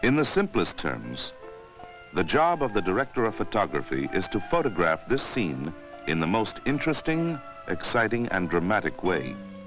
In the simplest terms, the job of the director of photography is to photograph this scene in the most interesting, exciting, and dramatic way.